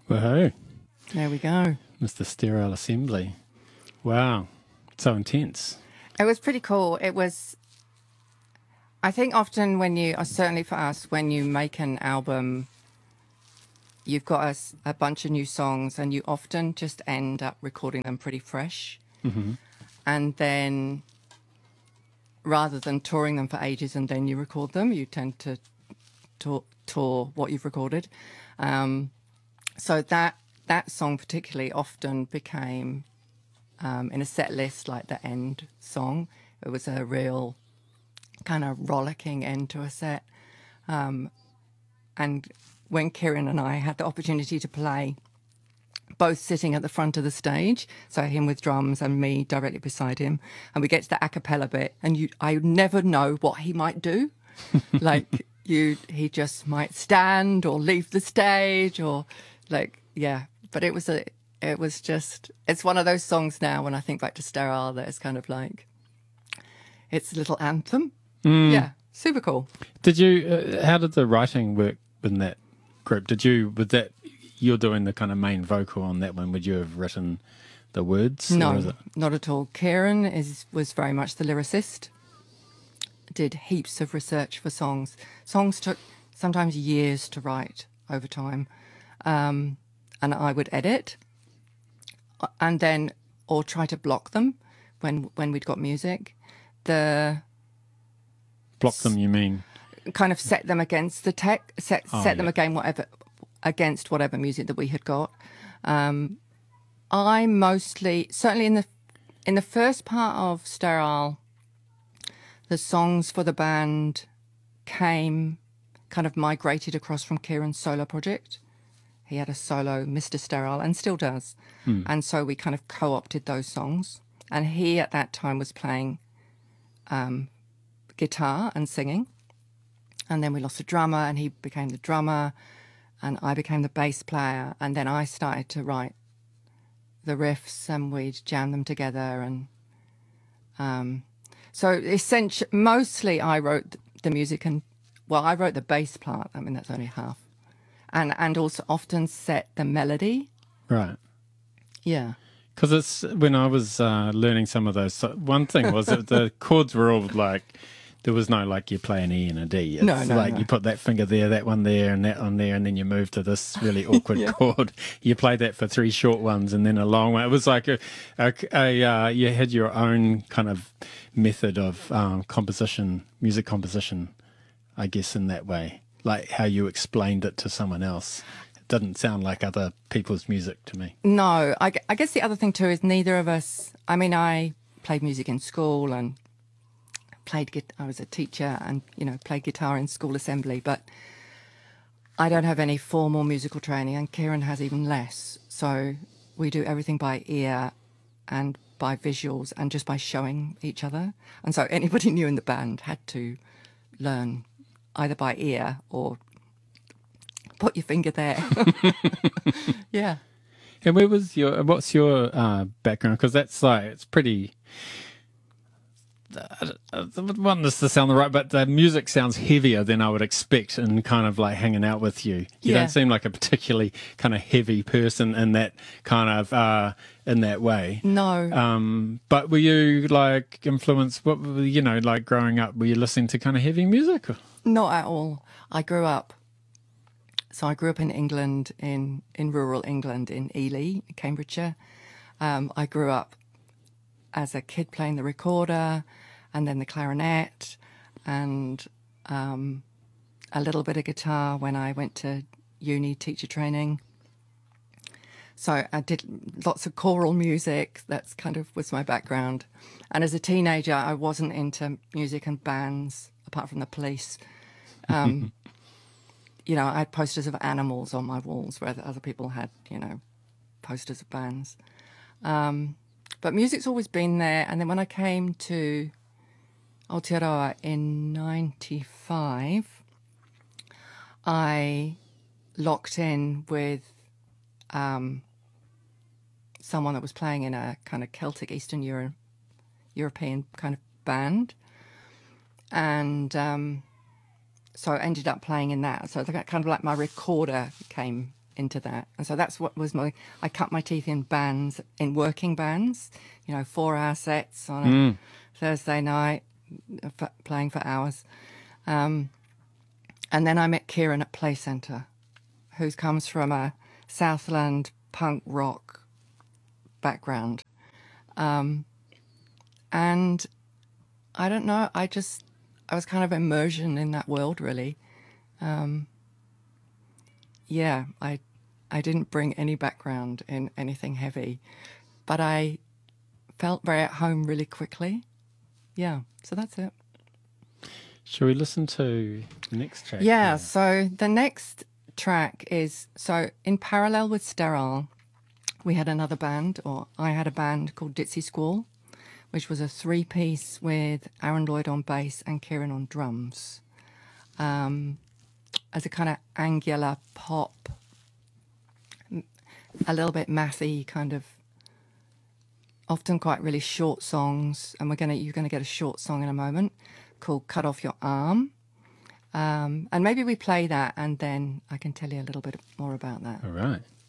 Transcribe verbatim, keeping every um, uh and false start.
Woohoo. There we go. Mister Sterile Assembly. Wow. So intense. It was pretty cool. It was, I think often when you, or certainly for us, when you make an album, you've got a, s- a bunch of new songs and you often just end up recording them pretty fresh. Mm-hmm. And then rather than touring them for ages and then you record them, you tend to tour, tour what you've recorded. Um, so that that song particularly often became, um, in a set list, like the end song. It was a real kind of rollicking end to a set. Um, and when Kieran and I had the opportunity to play, both sitting at the front of the stage, so him with drums and me directly beside him, and we get to the a cappella bit, and you, I never know what he might do. Like you, he just might stand or leave the stage, or like yeah. But it was a, it was just, it's one of those songs now when I think back to Sterile that it's kind of like, it's a little anthem. Mm. Yeah, super cool. Did you, uh, how did the writing work in that group? Did you, with that, you're doing the kind of main vocal on that one, would you have written the words? or is No, it- not at all. Kieran is was very much the lyricist. Did heaps of research for songs. Songs took sometimes years to write over time, um, and I would edit, uh, and then or try to block them when when we'd got music. The Block them, you mean? kind of set them against the tech, set Oh, set them yeah. again whatever against whatever music that we had got. Um, I mostly, certainly in the in the first part of Sterile, the songs for the band came kind of migrated across from Kieran's solo project. He had a solo, Mister Sterile, and still does. Hmm. And so we kind of co-opted those songs. And he at that time was playing um, guitar and singing. And then we lost a drummer and he became the drummer and I became the bass player. And then I started to write the riffs and we'd jam them together. And um, so essentially, mostly I wrote the music and, well, I wrote the bass part. I mean, that's only half. And, and also often set the melody. Right. Yeah. Because it's, when I was uh, learning some of those, so one thing was that the chords were all like, there was no like you play an E and a D. It's No, no, like no. you put that finger there, that one there, and that one there, and then you move to this really awkward Yeah. chord. You play that for three short ones and then a long one. It was like a, a, a uh, you had your own kind of method of um, composition, music composition, I guess, in that way. Like how you explained it to someone else. It didn't sound like other people's music to me. No, I, gu- I guess the other thing too is neither of us, I mean, I played music in school and played, gui- I was a teacher and, you know, played guitar in school assembly, but I don't have any formal musical training and Kieran has even less. So we do everything by ear and by visuals and just by showing each other. And so anybody new in the band had to learn either by ear or put your finger there. Yeah. And where was your, what's your uh, background? Because that's like, it's pretty, I don't want this to sound right, but the music sounds heavier than I would expect and kind of like hanging out with you. You Yeah. don't seem like a particularly kind of heavy person in that kind of, uh, in that way. No. Um, but were you like influenced, what, were- you know, like growing up, were you listening to kind of heavy music? Not at all. I grew up. So I grew up in England, in, in rural England, in Ely, Cambridgeshire. Um, I grew up as a kid playing the recorder and then the clarinet and um, a little bit of guitar when I went to uni teacher training. So I did lots of choral music. That's kind of was my background. And as a teenager, I wasn't into music and bands apart from the Police. Um, you know, I had posters of animals on my walls where other people had, you know, posters of bands. Um, but music's always been there. And then when I came to Aotearoa in ninety-five, I locked in with um, someone that was playing in a kind of Celtic Eastern Euro- European kind of band. And um, so I ended up playing in that. So that kind of like my recorder came into that. And so that's what was my, I cut my teeth in bands, in working bands, you know, four hour sets on a Mm. Thursday night, f- playing for hours. Um, and then I met Kieran at Play Centre, who comes from a Southland punk rock background. Um, and I don't know, I just, I was kind of immersion in that world, really. Um, yeah, I, I didn't bring any background in anything heavy, but I felt very at home really quickly. Yeah, so that's it. Shall we listen to the next track? Yeah, now? so the next track is, so in parallel with Sterile, we had another band, or I had a band called Ditsy Squall, which was a three-piece with Aaron Lloyd on bass and Kieran on drums, um, as a kind of angular pop, a little bit mathy kind of, often quite really short songs. And we're gonna you're gonna get a short song in a moment called "Cut Off Your Arm," um, and maybe we play that, and then I can tell you a little bit more about that. All right.